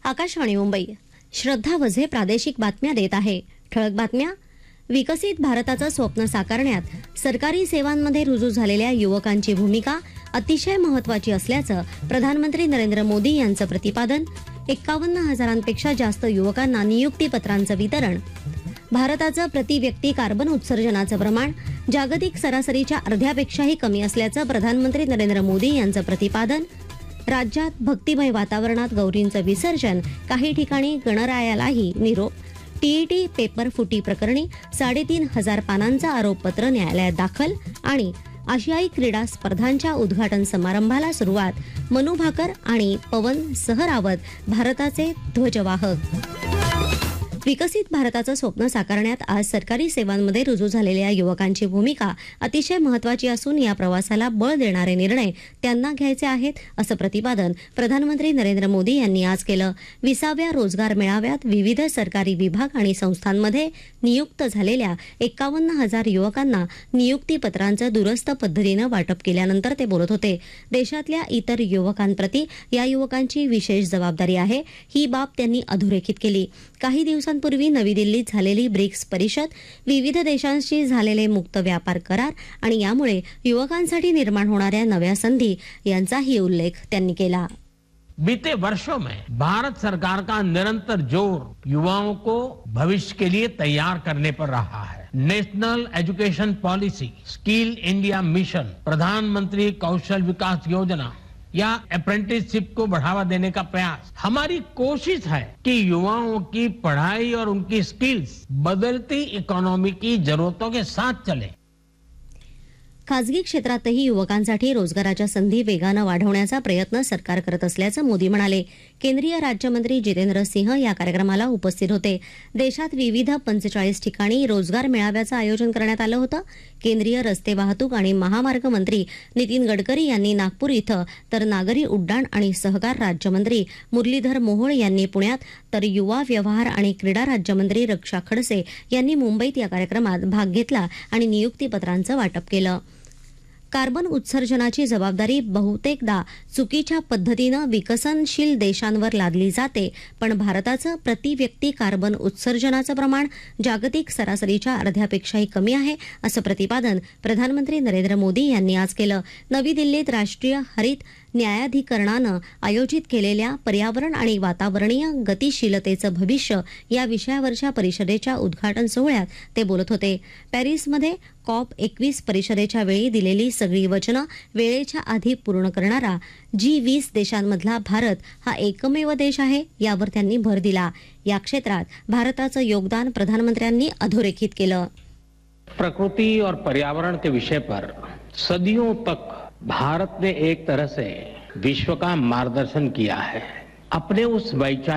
आकाशवाणी मुंबई. श्रद्धा वझे प्रादेशिक बातम्या देत आहे. ठळक बातम्या. विकसित भारताचं स्वप्न साकारण्यात सरकारी सेवांमध्ये रुजू झालेल्या युवकांची भूमिका अतिशय महत्त्वाची असल्याचं प्रधानमंत्री नरेंद्र मोदी यांचं प्रतिपादन. 51,000पेक्षा जास्त युवकांना नियुक्तीपत्रांचं वितरण. भारताचं प्रति व्यक्ती कार्बन उत्सर्जनाचं प्रमाण जागतिक सरासरीच्या अर्ध्यापेक्षाही कमी असल्याचं प्रधानमंत्री नरेंद्र मोदी यांचं प्रतिपादन. राज्यात भक्तिमय वातावरणात गौरींचं विसर्जन, काही ठिकाणी गणरायालाही निरोप. टीईटी पेपर फुटी प्रकरणी 3,500 पानांचं आरोपपत्र न्यायालयात दाखल. आणि आशियाई क्रीडा स्पर्धांच्या उद्घाटन समारंभाला सुरुवात. मनू भाकर आणि पवन सहरावत भारताचे ध्वजवाहक. विकसित भारताचं स्वप्न साकारण्यात आज सरकारी सेवांमध्ये रुजू झालेल्या युवकांची भूमिका अतिशय महत्त्वाची असून या प्रवासाला बळ देणारे निर्णय त्यांना घ्यायचे आहेत, असं प्रतिपादन प्रधानमंत्री नरेंद्र मोदी यांनी आज केलं. 20व्या रोजगार मेळाव्यात विविध सरकारी विभाग आणि संस्थांमध्ये नियुक्त झालेल्या 51,000 युवकांना नियुक्तीपत्रांचं दूरस्थ पद्धतीनं वाटप केल्यानंतर ते बोलत होते. देशातल्या इतर युवकांप्रती या युवकांची विशेष जबाबदारी आहे, ही बाब त्यांनी अधोरेखित केली. काही दिवसांपूर्वी नवी दिल्लीत झालेली ब्रिक्स परिषद, विविध देशांशी झालेले मुक्त व्यापार करार आणि यामुळे युवकांसाठी निर्माण होणाऱ्या नव्या संधी यांचाही उल्लेख त्यांनी केला. बीते वर्षों में भारत सरकार का निरंतर जोर युवाओं को भविष्य के लिए तैयार करने पर रहा है. National education policy, skill India mission, प्रधानमंत्री कौशल विकास योजना या अप्रेंटिसशिप को बढ़ावा देने का प्रयास. हमारी कोशिश है कि युवाओं की पढ़ाई और उनकी स्किल्स बदलती इकोनॉमी की जरूरतों के साथ चले. खासगी क्षेत्रातही युवकांसाठी रोजगाराच्या संधी वेगानं वाढवण्याचा प्रयत्न सरकार करत असल्याचं मोदी म्हणाले. केंद्रीय राज्यमंत्री जितेंद्र सिंह या कार्यक्रमाला उपस्थित होते. देशात विविध 45 ठिकाणी रोजगार मेळाव्याचं आयोजन करण्यात आलं होतं. केंद्रीय रस्ते वाहतूक आणि महामार्ग मंत्री नितीन गडकरी यांनी नागपूर इथं, तर नागरी उड्डाण आणि सहकार राज्यमंत्री मुरलीधर मोहोळ यांनी पुण्यात, तर युवा व्यवहार आणि क्रीडा राज्यमंत्री रक्षा खडसे यांनी मुंबईत या कार्यक्रमात भाग घेतला आणि नियुक्तीपत्रांचं वाटप केलं. कार्बन उत्सर्जनाची जबाबदारी बहुतेकदा चुकीच्या पद्धतीनं विकसनशील देशांवर लादली जाते, पण भारताचं प्रति व्यक्ती कार्बन उत्सर्जनाचं प्रमाण जागतिक सरासरीच्या अर्ध्यापेक्षाही कमी आहे, असं प्रतिपादन प्रधानमंत्री नरेंद्र मोदी यांनी आज केलं. नवी दिल्लीत राष्ट्रीय हरित न्यायाधिकरणानं आयोजित केलेल्या पर्यावरण आणि वातावरणीय गतिशीलतेचं भविष्य या विषयावरच्या परिषदेच्या उद्घाटन सोहळ्यात ते बोलत होते. पॅरिसमध्ये COP21 परिषदेच्या वेळी दिलेली सगळी वचनं वेळेच्या आधी पूर्ण करणारा G20 देशांमधला भारत हा एकमेव देश आहे, यावर त्यांनी भर दिला. या क्षेत्रात भारताचं योगदान प्रधानमंत्र्यांनी अधोरेखित केलं. प्रकृति और पर्यावरण के विषय पर सदियों तक भारत ने एक तरह से विश्व का मार्गदर्शन किया है. अपने उस वैचारिक